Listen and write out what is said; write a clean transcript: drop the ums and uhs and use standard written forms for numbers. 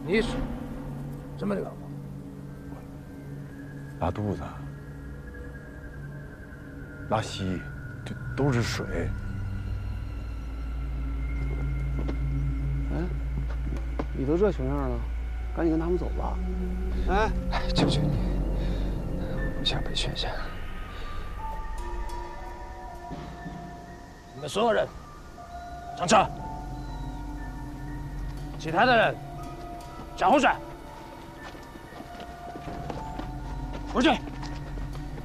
你是什么地方？ 拉肚子、拉稀，这都是水。 哎，你都这熊样了，赶紧跟他们走吧。哎， 求求你，我不想被劝下。 你们所有人上车，其他的人向后转，出去。